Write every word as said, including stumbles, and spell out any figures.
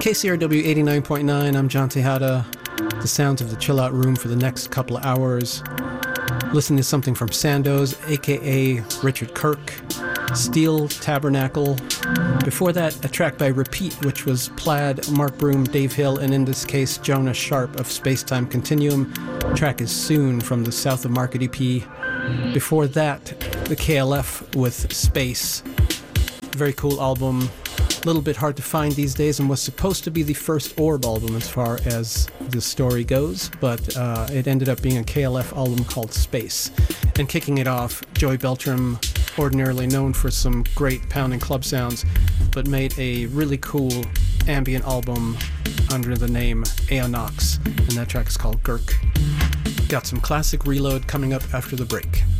K C R W eighty-nine point nine, I'm John Tejada. The sounds of the Chill Out Room for the next couple of hours. Listen to something from Sandoz, aka Richard Kirk, Steel Tabernacle. Before that, a track by Repeat, which was Plaid, Mark Broom, Dave Hill, and in this case, Jonah Sharp of Spacetime Continuum. The track is Soon from the South of Market E P. Before that, the K L F with Space. Very cool album. A little bit hard to find these days, and was supposed to be the first Orb album as far as the story goes, but uh, it ended up being a K L F album called Space. And kicking it off, Joey Beltram, ordinarily known for some great pound and club sounds, but made a really cool ambient album under the name Aonox, and that track is called Gurk. Got some classic Reload coming up after the break.